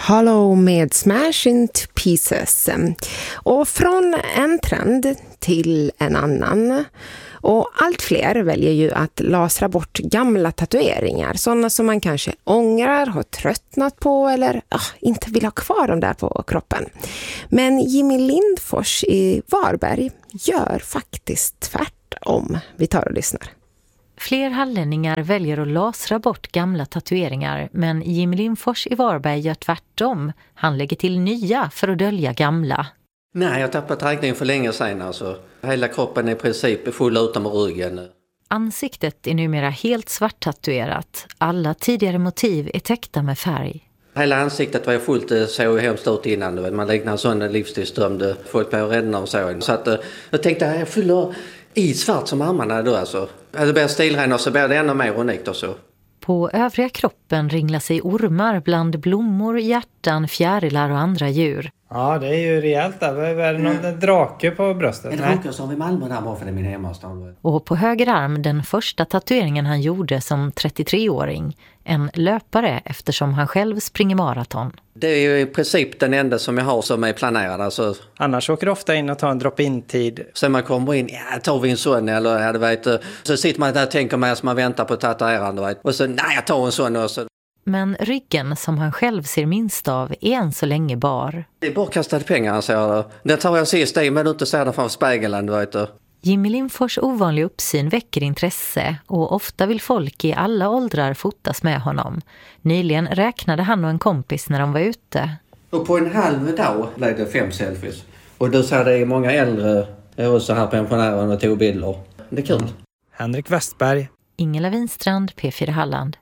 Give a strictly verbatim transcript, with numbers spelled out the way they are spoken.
Hollow med Smash Into Pieces. Och från en trend till en annan. Och allt fler väljer ju att lasra bort gamla tatueringar. Sådana som man kanske ångrar, har tröttnat på eller ah, inte vill ha kvar dem där på kroppen. Men Jimmy Lindfors i Varberg gör faktiskt tvärtom. Vi tar och lyssnar. Fler hallänningar väljer att lasra bort gamla tatueringar, men Jimmy Lindfors i Varberg gör tvärtom. Han lägger till nya för att dölja gamla. Nej, jag tappade räkningen för länge sedan. Alltså. Hela kroppen är i princip full utom ryggen. Ansiktet är numera helt svart tatuerat. Alla tidigare motiv är täckta med färg. Hela ansiktet var fullt, det såg hemskt ut innan. Man liknar en sån livstidsdömd folk på räddarna och så. Så att, jag tänkte att jag fyller i svart som armarna då alltså. Det blir stilren och så blir det ännu mer unikt och så. På övriga kroppen ringlar sig ormar bland blommor, hjärtan, fjärilar och andra djur. Ja, det är ju rejält där. Är det någon mm. drake på bröstet? Är det drake som i Malmö där bara för det är min hemmastad? Och på höger arm den första tatueringen han gjorde som trettiotre-åring. En löpare eftersom han själv springer maraton. Det är ju i princip den enda som jag har som är planerad. Alltså. Annars åker du ofta in och tar en drop-in-tid. Sen man kommer in, ja tar vi en sån eller ja, du vet. Så sitter man där och tänker med som man väntar på tatuerande. Vet. Och så nej jag tar en sån och så. Men ryggen som han själv ser minst av är än så länge bar. Det är bara kastade pengar, så jag. Den tar jag sist i men du inte ser det från spegeln, du vet. Jimmy Lindfors ovanliga uppsyn väcker intresse och ofta vill folk i alla åldrar fotas med honom. Nyligen räknade han och en kompis när de var ute. Och på en halv dag blev det fem selfies. Och du ser det är många äldre också här pensionärer och tog bilder. Det är kul. Henrik Westberg. Ingela Winstrand, P fyra Halland.